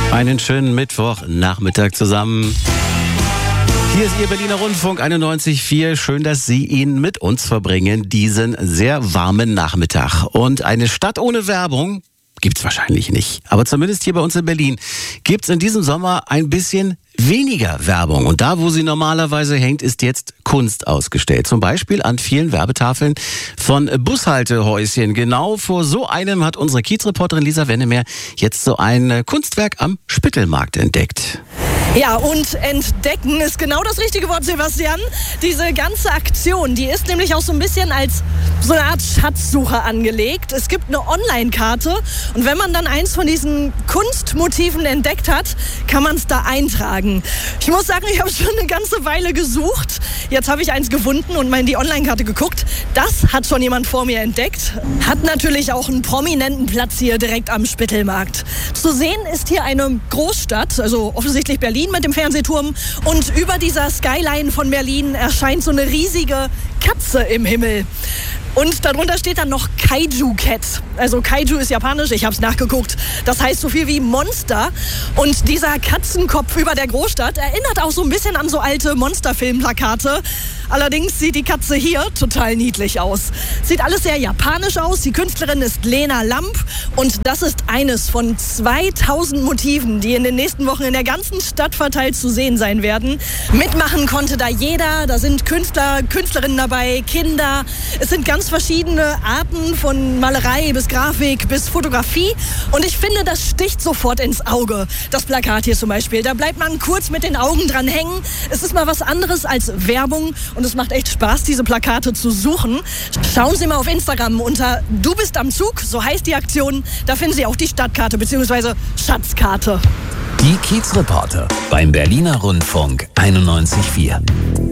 Einen schönen Mittwochnachmittag zusammen. Hier ist Ihr Berliner Rundfunk 91.4. Schön, dass Sie ihn mit uns verbringen, diesen sehr warmen Nachmittag. Und eine Stadt ohne Werbung gibt's wahrscheinlich nicht. Aber zumindest hier bei uns in Berlin gibt's in diesem Sommer ein bisschen weniger Werbung. Und da, wo sie normalerweise hängt, ist jetzt Kunst ausgestellt. Zum Beispiel an vielen Werbetafeln von Bushaltehäuschen. Genau vor so einem hat unsere Kiezreporterin Lisa Wennemer jetzt so ein Kunstwerk am Spittelmarkt entdeckt. Ja, und entdecken ist genau das richtige Wort, Sebastian. Diese ganze Aktion, die ist nämlich auch so ein bisschen als so eine Art Schatzsuche angelegt. Es gibt eine Online-Karte und wenn man dann eins von diesen Kunstmotiven entdeckt hat, kann man es da eintragen. Ich muss sagen, ich habe schon eine ganze Weile gesucht. Jetzt habe ich eins gefunden und mal in die Online-Karte geguckt. Das hat schon jemand vor mir entdeckt. Hat natürlich auch einen prominenten Platz hier direkt am Spittelmarkt. Zu sehen ist hier eine Großstadt, also offensichtlich Berlin mit dem Fernsehturm. Und über dieser Skyline von Berlin erscheint so eine riesige Katze im Himmel. Und darunter steht dann noch Kaiju Cat. Also Kaiju ist japanisch, ich habe es nachgeguckt. Das heißt so viel wie Monster. Und dieser Katzenkopf über der Großstadt erinnert auch so ein bisschen an so alte Monsterfilmplakate. Allerdings sieht die Katze hier total niedlich aus. Sieht alles sehr japanisch aus. Die Künstlerin ist Lena Lamp. Und das ist eines von 2000 Motiven, die in den nächsten Wochen in der ganzen Stadt verteilt zu sehen sein werden. Mitmachen konnte da jeder. Da sind Künstler, Künstlerinnen dabei, Kinder. Es sind ganz verschiedene Arten von Malerei bis Grafik bis Fotografie. Und ich finde, das sticht sofort ins Auge. Das Plakat hier zum Beispiel. Da bleibt man kurz mit den Augen dran hängen. Es ist mal was anderes als Werbung. Und es macht echt Spaß, diese Plakate zu suchen. Schauen Sie mal auf Instagram unter Du bist am Zug, so heißt die Aktion. Da finden Sie auch die Stadtkarte bzw. Schatzkarte. Die Kiezreporter beim Berliner Rundfunk 91.4.